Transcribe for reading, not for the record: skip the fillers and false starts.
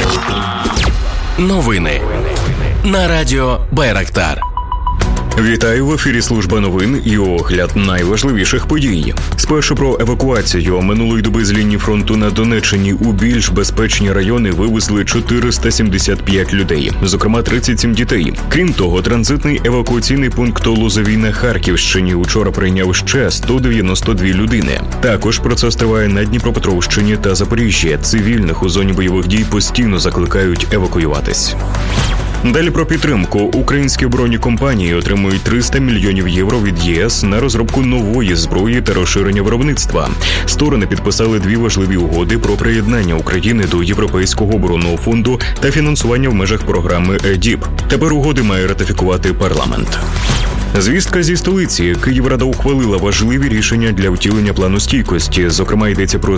Новини на радіо Байрактар. Вітаю, в ефірі служба новин і огляд найважливіших подій. Спершу про евакуацію. Минулої доби з лінії фронту на Донеччині у більш безпечні райони вивезли 475 людей, зокрема 37 дітей. Крім того, транзитний евакуаційний пункт Лозовій на Харківщині учора прийняв ще 192 людини. Також процес триває на Дніпропетровщині та Запоріжжі. Цивільних у зоні бойових дій постійно закликають евакуюватись. Далі про підтримку. Українські оборонні компанії отримують 300 мільйонів євро від ЄС на розробку нової зброї та розширення виробництва. Сторони підписали дві важливі угоди про приєднання України до Європейського оборонного фонду та фінансування в межах програми ЕДІП. Тепер угоди має ратифікувати парламент. Звістка зі столиці. Київрада ухвалила важливі рішення для втілення плану стійкості. Зокрема, йдеться про